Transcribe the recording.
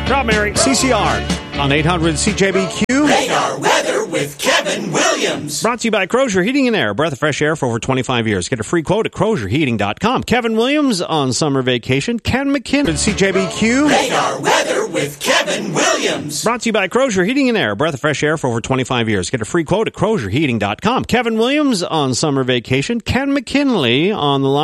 Rob Mary, CCR on 800 CJBQ. Radar weather with Kevin Williams. Brought to you by Crozier Heating and Air. Breath of fresh air for over 25 years. Get a free quote at CrozierHeating.com. Kevin Williams on summer vacation. Ken McKinnon, CJBQ. Radar weather with Kevin Williams. Brought to you by Crozier Heating and Air. Breath of fresh air for over 25 years. Get a free quote at CrozierHeating.com. Kevin Williams on summer vacation. Ken McKinley on the line.